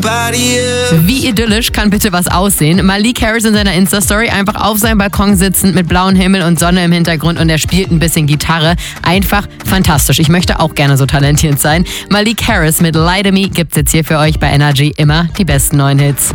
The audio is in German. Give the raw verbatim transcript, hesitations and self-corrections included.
everybody else. Wie idyllisch kann bitte was aussehen? Malik Harris in seiner Insta-Story einfach auf seinem Balkon sitzend mit blauem Himmel und Sonne im Hintergrund und er spielt ein bisschen Gitarre. Einfach fantastisch. Ich möchte auch gerne so talentiert sein. Malik Harris mit Lie to Me gibt's jetzt hier für euch bei Energy immer die besten neuen Hits.